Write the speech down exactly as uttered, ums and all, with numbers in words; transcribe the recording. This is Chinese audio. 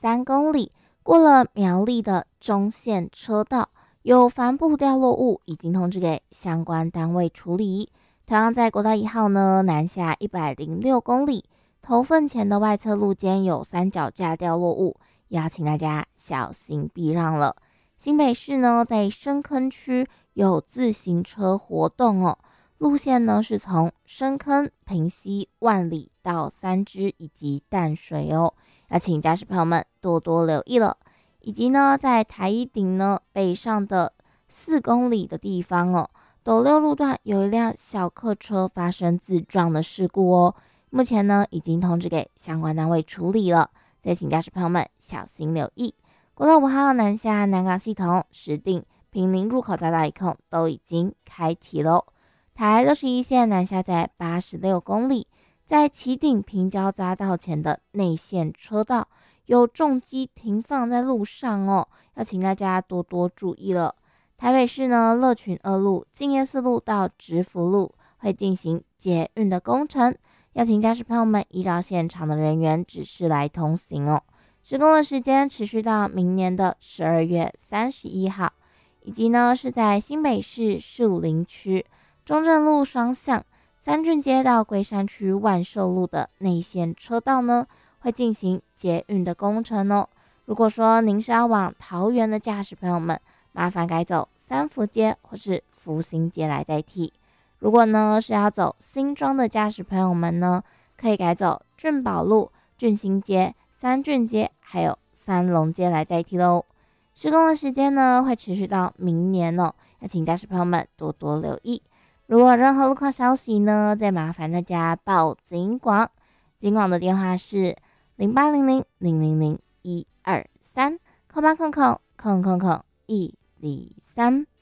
三公里，过了苗栗的中线车道，有帆布掉落物，已经通知给相关单位处理。同样在国道一号呢，南下一百零六公里，头份前的外侧路肩有三脚架掉落物，要请大家小心避让了。新北市呢，在深坑区有自行车活动哦，路线呢是从深坑、平溪、万里到三芝以及淡水哦，要请驾驶朋友们多多留意了。以及呢，在台一顶呢北上的四公里的地方哦，斗六路段有一辆小客车发生自撞的事故哦，目前呢已经通知给相关单位处理了，再请驾驶朋友们小心留意。国道五号南下南港系统、石碇、坪林入口匝道一控都已经开启喽。台六十一线南下在八十六公里，在旗顶平交匝道前的内线车道有重机停放在路上哦，要请大家多多注意了。台北市呢，乐群二路、敬业四路到直福路会进行捷运的工程，要请驾驶朋友们依照现场的人员指示来通行哦。施工的时间持续到明年的十二月三十一号，以及呢是在新北市树林区中正路双向三郡街到龟山区万寿路的内线车道呢，会进行捷运的工程哦。如果说您是要往桃园的驾驶朋友们，麻烦改走三福街或是福兴街来代替。如果呢是要走新庄的驾驶朋友们呢，可以改走俊宝路、俊兴街、三郡街还有三龙街来代替喽。施工的时间呢会持续到明年哦，要请驾驶朋友们多多留意。如果有任何路况消息呢，再麻烦大家报警广，警广的电话是零八零零零零零一二三，空八空空空空空一二三。